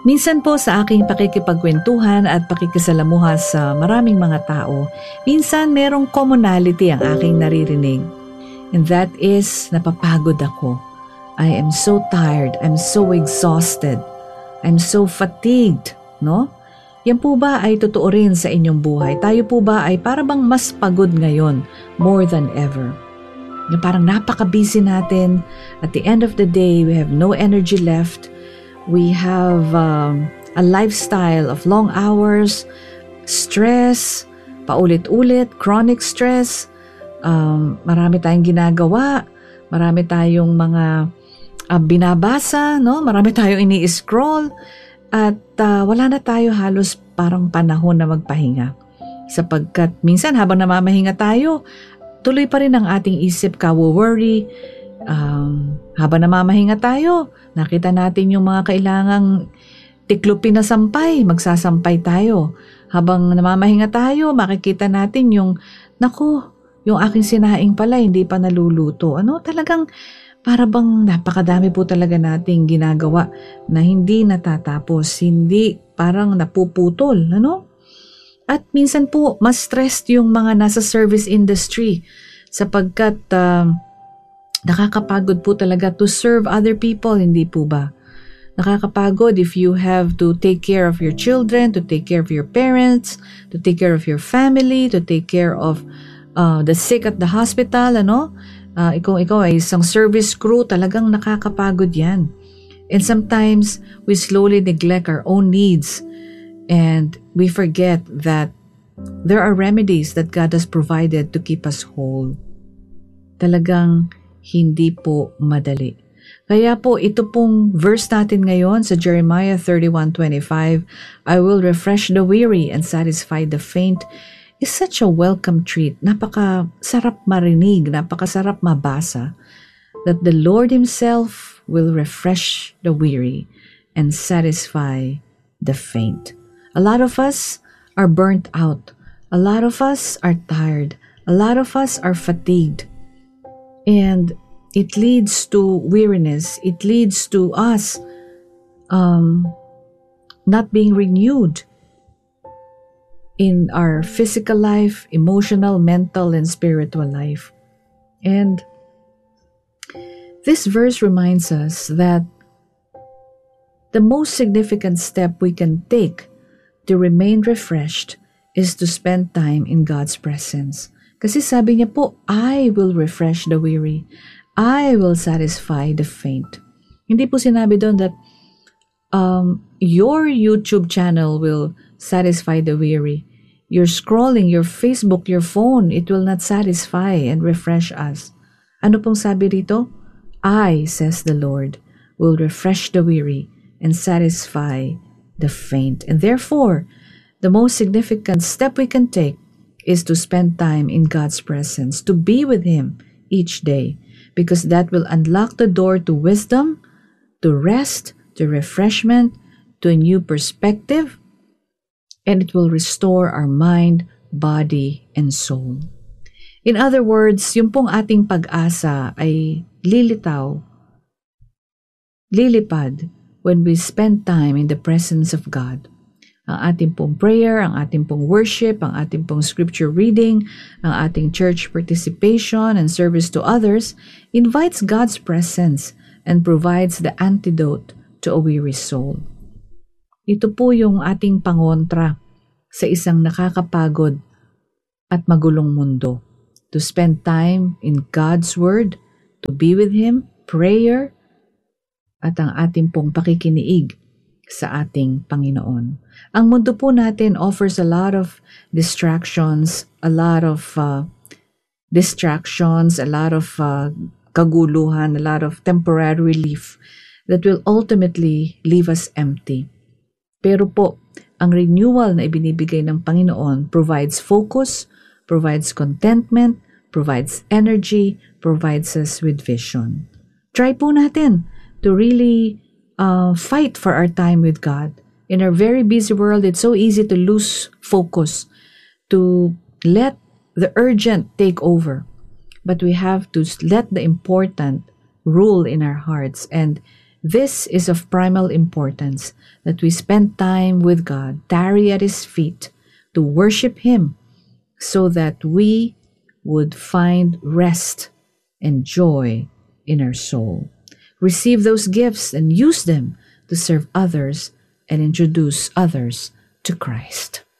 Minsan po sa aking pakikipagkwentuhan at pakikisalamuha sa maraming mga tao, minsan merong commonality ang aking naririnig. And that is, napapagod ako. I am so tired, I'm so exhausted, I'm so fatigued, no? Yan po ba ay totoo rin sa inyong buhay? Tayo po ba ay parang mas pagod ngayon, more than ever? Yung parang napaka-busy natin. At the end of the day, we have no energy left. We have a lifestyle of long hours, stress, paulit-ulit, chronic stress. Marami tayong ginagawa, marami tayong mga binabasa, no? Marami tayong ini-scroll at wala na tayo halos parang panahon na magpahinga. Sapagkat minsan habang namamahinga tayo, tuloy pa rin ang ating isip kawo-worry. Habang namamahinga tayo, nakita natin yung mga kailangang tiklupin na sampay, magsasampay tayo. Habang namamahinga tayo, makikita natin yung aking sinaing pala, hindi pa naluluto. Talagang para bang napakadami po talaga nating ginagawa na hindi natatapos, hindi parang napuputol, At minsan po, mas stressed yung mga nasa service industry sapagkat nakakapagod po talaga to serve other people, hindi po ba? Nakakapagod if you have to take care of your children, to take care of your parents, to take care of your family, to take care of the sick at the hospital, ikaw ay isang service crew, talagang nakakapagod yan. And sometimes, we slowly neglect our own needs and we forget that there are remedies that God has provided to keep us whole. Talagang hindi po madali. Kaya po ito pong verse natin ngayon sa Jeremiah 31:25, I will refresh the weary and satisfy the faint, is such a welcome treat. Napakasarap marinig, napakasarap mabasa that the Lord Himself will refresh the weary and satisfy the faint. A lot of us are burnt out. A lot of us are tired. A lot of us are fatigued. And it leads to weariness. It leads to us not being renewed in our physical life, emotional, mental, and spiritual life. And this verse reminds us that the most significant step we can take to remain refreshed is to spend time in God's presence. Kasi sabi niya po, I will refresh the weary. I will satisfy the faint. Hindi po sinabi doon that your YouTube channel will satisfy the weary. You're scrolling, your Facebook, your phone, it will not satisfy and refresh us. Ano pong sabi rito? I, says the Lord, will refresh the weary and satisfy the faint. And therefore, the most significant step we can take is to spend time in God's presence, to be with Him each day, because that will unlock the door to wisdom, to rest, to refreshment, to a new perspective, and it will restore our mind, body, and soul. In other words, yung pong ating pag-asa ay lilipad when we spend time in the presence of God. Ang ating pong prayer, ang ating pong worship, ang ating pong scripture reading, ang ating church participation and service to others invites God's presence and provides the antidote to a weary soul. Ito po yung ating pangontra sa isang nakakapagod at magulong mundo. To spend time in God's Word, to be with Him, prayer, at ang ating pong pakikiniig sa ating Panginoon. Ang mundo po natin offers a lot of distractions, a lot of kaguluhan, a lot of temporary relief that will ultimately leave us empty. Pero po, ang renewal na ibinibigay ng Panginoon provides focus, provides contentment, provides energy, provides us with vision. Try po natin to really fight for our time with God. In our very busy world, it's so easy to lose focus, to let the urgent take over. But we have to let the important rule in our hearts and This is of primal importance that we spend time with God, tarry at His feet, to worship Him, so that we would find rest and joy in our soul. Receive those gifts and use them to serve others and introduce others to Christ.